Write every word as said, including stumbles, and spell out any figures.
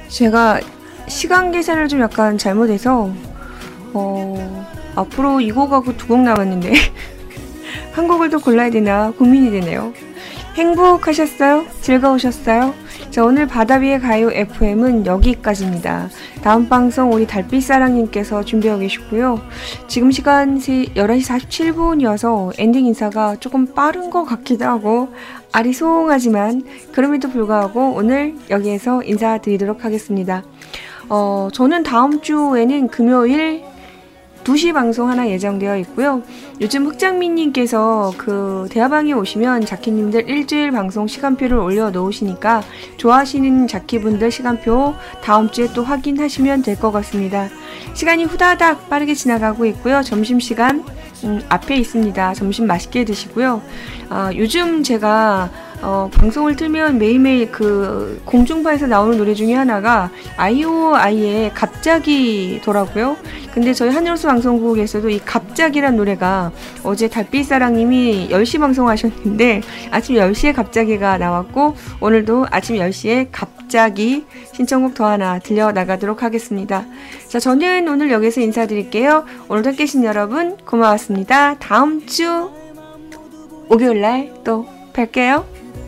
제가 시간 계산을 좀 약간 잘못해서 어, 앞으로 이 곡하고 두 곡 남았는데 한 곡을 더 골라야 되나 고민이 되네요. 행복하셨어요? 즐거우셨어요? 자, 오늘 바다위의 가요 에프엠은 여기까지입니다. 다음 방송 우리 달빛사랑님께서 준비하고 계시고요. 지금 시간 열한 시 사십칠 분이어서 엔딩 인사가 조금 빠른 것 같기도 하고 아리송하지만 그럼에도 불구하고 오늘 여기에서 인사드리도록 하겠습니다. 어, 저는 다음 주에는 금요일 두 시 방송 하나 예정되어 있고요. 요즘 흑장미님께서 그 대화방에 오시면 자키님들 일주일 방송 시간표를 올려놓으시니까 좋아하시는 자키분들 시간표 다음 주에 또 확인하시면 될 것 같습니다. 시간이 후다닥 빠르게 지나가고 있고요. 점심시간 음, 앞에 있습니다. 점심 맛있게 드시고요. 어, 요즘 제가 어, 방송을 틀면 매일매일 그 공중파에서 나오는 노래 중에 하나가 아이오아이의 갑자기더라고요. 근데 저희 하늘호수 방송국에서도 이 갑자기란 노래가 어제 달빛사랑님이 열 시 방송하셨는데 아침 열 시에 갑자기가 나왔고 오늘도 아침 열 시에 갑자기 신청곡 더 하나 들려나가도록 하겠습니다. 자, 저는 오늘 여기서 인사드릴게요. 오늘도 함께 해주신 여러분 고마웠습니다. 다음 주 목요일날 또 뵐게요.